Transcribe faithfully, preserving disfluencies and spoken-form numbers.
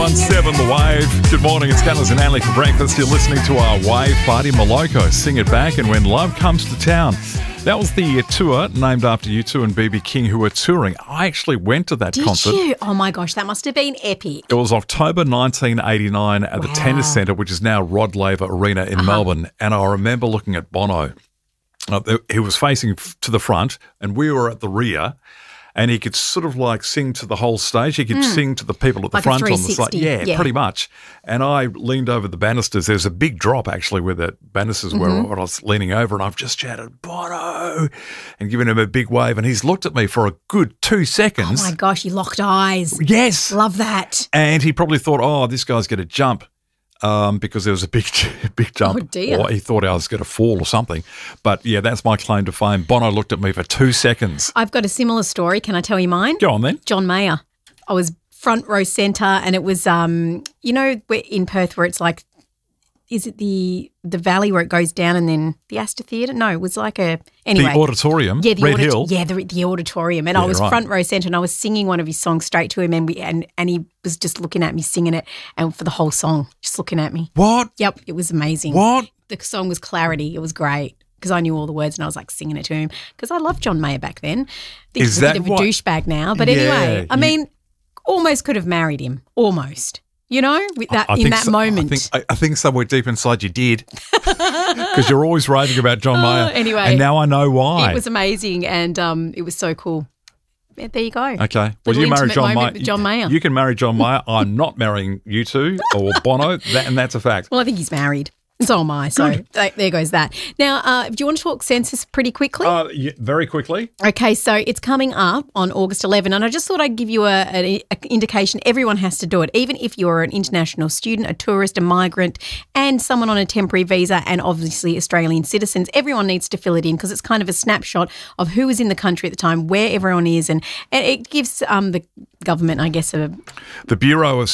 one seven The Wave. Good morning, it's Gunners and Anley for breakfast. You're listening to our Wave Party. Moloko, Sing It Back, and When Love Comes to Town. That was the tour named after U two and B B King, who were touring. I actually went to that Did concert. you? Oh my gosh, that must have been epic. It was October nineteen eighty-nine at Wow. the Tennis Centre, which is now Rod Laver Arena in Uh-huh. Melbourne. And I remember looking at Bono. Uh, he was facing f- to the front and we were at the rear. And he could sort of like sing to the whole stage. He could mm. sing to the people at the like front a on the side. Yeah, yeah, pretty much. And I leaned over the banisters. There's a big drop actually where the banisters mm-hmm. were. I was leaning over and I've just shouted, Bono, and given him a big wave. And he's looked at me for a good two seconds. Oh my gosh, you locked eyes. Yes. Love that. And he probably thought, oh, this guy's going to jump. Um, because there was a big, big jump, Oh, dear. or he thought I was going to fall or something. But yeah, that's my claim to fame. Bono looked at me for two seconds. I've got a similar story. Can I tell you mine? Go on then. John Mayer. I was front row centre, and it was, um, you know, where- in Perth where it's like, is it the the valley where it goes down and then the Astor Theatre? No, it was like a anyway. The auditorium, Yeah, the Red audit- Hill. Yeah, the, the auditorium. And I Yeah, was right. front row centre and I was singing one of his songs straight to him and we and, and he was just looking at me singing it and for the whole song, just looking at me. What? Yep, it was amazing. What? The song was Clarity. It was great because I knew all the words and I was like singing it to him because I loved John Mayer back then. I think Is he's a that bit of a what- douchebag now. But Yeah, anyway, I you- mean, almost could have married him. Almost. You know, with that I in think that so- moment. I think, I, I think somewhere deep inside you did, because you're always raving about John Mayer. Oh, anyway. and now I know why. It was amazing and um, it was so cool. Yeah, there you go. Okay. Well, Little you marry intimate John moment Mayer. with John Mayer. You can marry John Mayer. I'm not marrying you two or Bono, that, and that's a fact. Well, I think he's married. So am I. So th- there goes that. Now, uh, do you want to talk census pretty quickly? Uh, yeah, very quickly. Okay, so it's coming up on August eleventh, and I just thought I'd give you a, an a indication. Everyone has to do it, even if you're an international student, a tourist, a migrant, and someone on a temporary visa, and obviously Australian citizens. Everyone needs to fill it in because it's kind of a snapshot of who is in the country at the time, where everyone is, and, and it gives um, the government, I guess, a The Bureau of